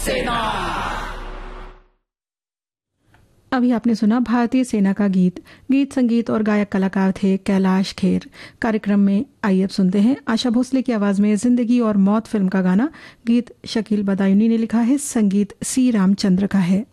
सेना। अभी आपने सुना भारतीय सेना का गीत। गीत संगीत और गायक कलाकार थे कैलाश खेर। कार्यक्रम में आइए अब सुनते हैं आशा भोसले की आवाज में जिंदगी और मौत फिल्म का गाना। गीत शकील बदायूनी ने लिखा है, संगीत सी रामचंद्र का है।